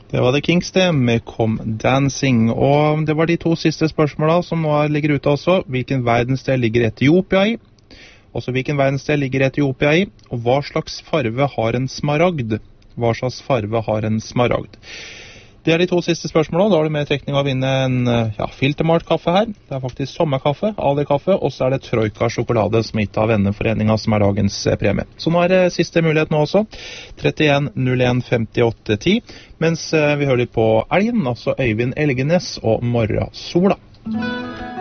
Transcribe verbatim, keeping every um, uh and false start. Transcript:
Det var The Kinks det, med Come Dancing. Og det var de to siste spørsmålene som nå ligger ute også. Hvilken verdensdel ligger Etiopia i? Også hvilken verdensdel ligger Etiopia i? Og hva slags farve har en smaragd? Hva slags farve har en smaragd? Det er de to siste spørsmålene. Da har du med trekning av å vinne en ja, filtermalt kaffe her. Det er faktisk sommerkaffe, Ali-kaffe, og så er det Troika sjokolade som er gitt av Venneforeningen som er dagens premie. Så nå er det siste mulighet nå også. trettien null en femtiåtte ti, mens vi hører litt på Elgen, altså Øyvind Elgenes og Morrasola.